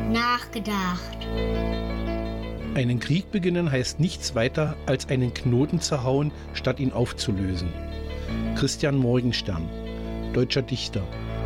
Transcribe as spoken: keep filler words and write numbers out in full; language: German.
Nachgedacht. Einen Krieg beginnen heißt nichts weiter, als einen Knoten zerhauen, statt ihn aufzulösen. Christian Morgenstern, deutscher Dichter.